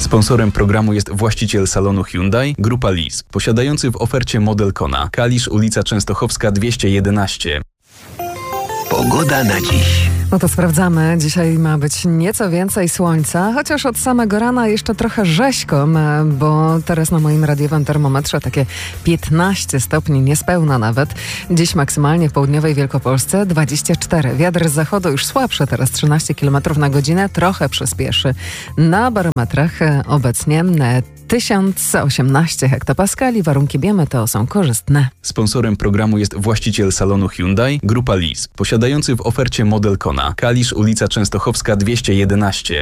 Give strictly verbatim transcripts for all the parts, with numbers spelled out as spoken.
Sponsorem programu jest właściciel salonu Hyundai, Grupa Lease, posiadający w ofercie model Kona. Kalisz, ulica Częstochowska dwieście jedenaście. Pogoda na dziś. No to sprawdzamy. Dzisiaj ma być nieco więcej słońca, chociaż od samego rana jeszcze trochę rzeźko, bo teraz na moim radiowym termometrze takie piętnaście stopni, niespełna nawet. Dziś maksymalnie w południowej Wielkopolsce dwadzieścia cztery. Wiatr z zachodu już słabszy, teraz trzynaście kilometrów na godzinę, trochę przyspieszy. Na barometrach obecnie tysiąc osiemnaście hektopaskali, warunki biometeo są korzystne. Sponsorem programu jest właściciel salonu Hyundai, Grupa Lease, posiadający w ofercie model Kona. Kalisz, ulica Częstochowska dwieście jedenaście.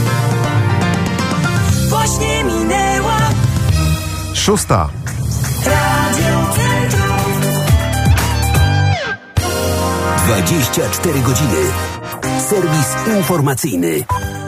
Właśnie minęła Szósta. Radio Centrum. dwadzieścia cztery godziny. Serwis informacyjny.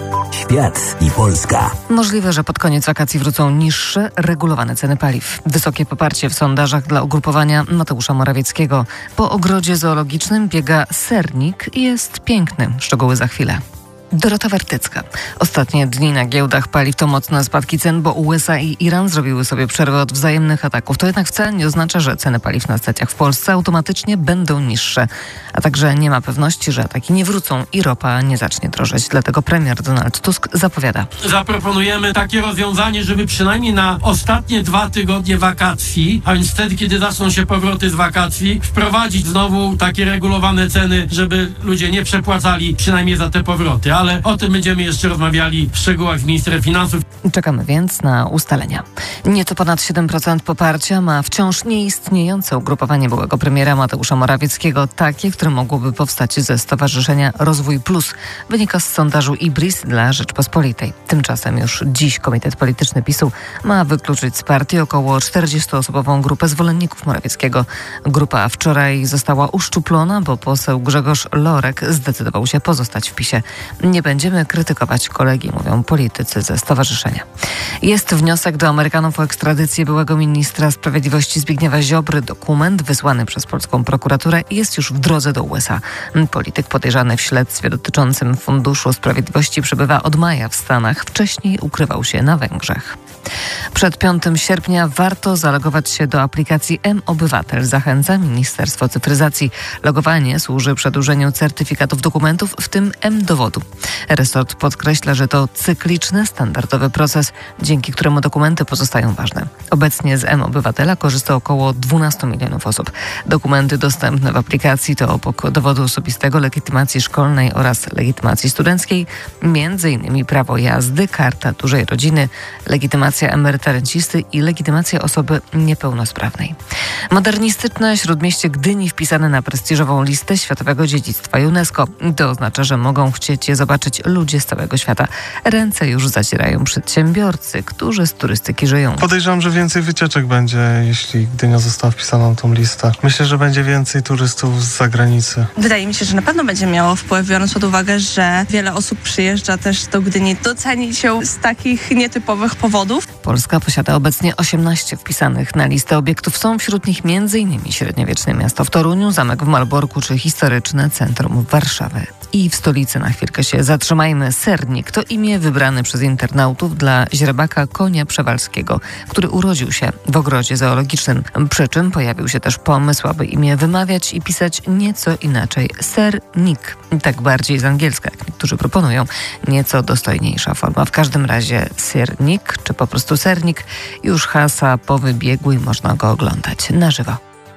Świat i Polska. Możliwe, że pod koniec wakacji wrócą niższe, regulowane ceny paliw. Wysokie poparcie w sondażach dla ugrupowania Mateusza Morawieckiego. Po ogrodzie zoologicznym biega sernik i jest piękny. Szczegóły za chwilę. Dorota Wertycka. Ostatnie dni na giełdach paliw to mocne spadki cen, bo U S A i Iran zrobiły sobie przerwę od wzajemnych ataków. To jednak wcale nie oznacza, że ceny paliw na stacjach w Polsce automatycznie będą niższe. A także nie ma pewności, że ataki nie wrócą i ropa nie zacznie drożeć. Dlatego premier Donald Tusk zapowiada. Zaproponujemy takie rozwiązanie, żeby przynajmniej na ostatnie dwa tygodnie wakacji, a więc wtedy, kiedy zaczną się powroty z wakacji, wprowadzić znowu takie regulowane ceny, żeby ludzie nie przepłacali przynajmniej za te powroty. Ale o tym będziemy jeszcze rozmawiali w szczegółach z ministrem finansów. Czekamy więc na ustalenia. Nieco ponad siedem procent poparcia ma wciąż nieistniejące ugrupowanie byłego premiera Mateusza Morawieckiego, takie, które mogłoby powstać ze Stowarzyszenia Rozwój Plus. Wynika z sondażu Ibris dla Rzeczpospolitej. Tymczasem już dziś Komitet Polityczny PiSu ma wykluczyć z partii około czterdziestoosobową grupę zwolenników Morawieckiego. Grupa wczoraj została uszczuplona, bo poseł Grzegorz Lorek zdecydował się pozostać w PiSie. Nie będziemy krytykować kolegi, mówią politycy ze stowarzyszenia. Jest wniosek do Amerykanów o ekstradycję byłego ministra sprawiedliwości Zbigniewa Ziobry. Dokument wysłany przez polską prokuraturę jest już w drodze do U S A. Polityk podejrzany w śledztwie dotyczącym Funduszu Sprawiedliwości przebywa od maja w Stanach. Wcześniej ukrywał się na Węgrzech. Przed piątego sierpnia warto zalogować się do aplikacji M-Obywatel. Zachęca Ministerstwo Cyfryzacji. Logowanie służy przedłużeniu certyfikatów dokumentów, w tym M-Dowodu. Resort podkreśla, że to cykliczny, standardowy proces, dzięki któremu dokumenty pozostają ważne. Obecnie z M-Obywatela korzysta około dwanaście milionów osób. Dokumenty dostępne w aplikacji to obok dowodu osobistego, legitymacji szkolnej oraz legitymacji studenckiej, między innymi prawo jazdy, karta dużej rodziny, legitymacja emeryta rencisty i legitymacja osoby niepełnosprawnej. Modernistyczne śródmieście Gdyni wpisane na prestiżową listę Światowego Dziedzictwa UNESCO. To oznacza, że mogą chcieć je zobaczyć ludzie z całego świata. Ręce już zacierają przedsiębiorcy, którzy z turystyki żyją. Podejrzewam, że więcej wycieczek będzie, jeśli Gdynia została wpisana na tą listę. Myślę, że będzie więcej turystów z zagranicy. Wydaje mi się, że na pewno będzie miało wpływ, biorąc pod uwagę, że wiele osób przyjeżdża też do Gdyni docenić się z takich nietypowych powodów. Polska posiada obecnie osiemnaście wpisanych na listę obiektów. Są wśród nich m.in. średniowieczne miasto w Toruniu, zamek w Malborku czy historyczne centrum Warszawy. I w stolicy na chwilkę się zatrzymajmy. Sernik to imię wybrane przez internautów dla źrebaka konia przewalskiego, który urodził się w ogrodzie zoologicznym. Przy czym pojawił się też pomysł, aby imię wymawiać i pisać nieco inaczej. Sernik. Tak bardziej z angielska, jak niektórzy proponują. Nieco dostojniejsza forma. W każdym razie Sernik, czy po prostu Sernik, już hasa po wybiegu i można go oglądać na żywo.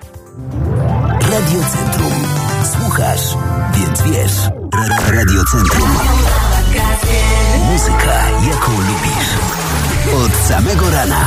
Radio Centrum. Słuchasz, więc wiesz. Radio Centrum. Muzyka, jaką lubisz. Od samego rana.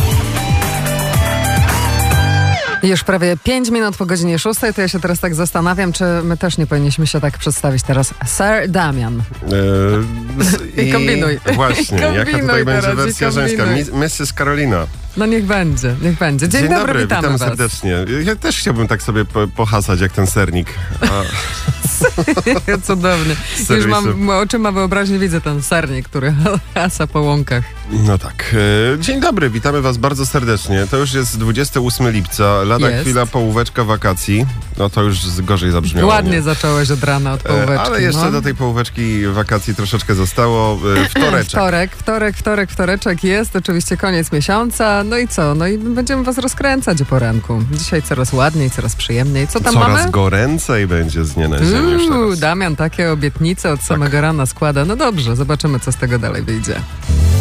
Już prawie pięć minut po godzinie szóstej, to ja się teraz tak zastanawiam, czy my też nie powinniśmy się tak przedstawić teraz. Sir Damian. Yy, I kombinuj. Właśnie, kombinuj jaka tutaj będzie teraz, wersja żeńska? missus Carolina. No niech będzie, niech będzie. Dzień, Dzień dobry, dobry, witamy witam was. serdecznie. Ja też chciałbym tak sobie po, pohasać jak ten sernik. A, Cudownie. Już Serwisu. mam oczyma wyobraźnię, widzę ten sernik, który hasa po łąkach. no tak. E, Dzień dobry, witamy was bardzo serdecznie. To już jest dwudziestego ósmego lipca, lada Jest. chwila połóweczka wakacji. No to już z- gorzej zabrzmiało. Ładnie nie? zacząłeś od rana, od E, połóweczki. Ale jeszcze no. do tej połóweczki wakacji troszeczkę zostało. E, Wtoreczek. Wtorek, wtorek, wtorek, wtoreczek jest, oczywiście koniec miesiąca. No i co? No i będziemy was rozkręcać o poranku. Dzisiaj coraz ładniej, coraz przyjemniej. Co tam Coraz mamy? goręcej będzie z dnia na ziemi już Uuu, teraz. Damian takie obietnice od samego rana składa. No dobrze, zobaczymy, co z tego dalej wyjdzie.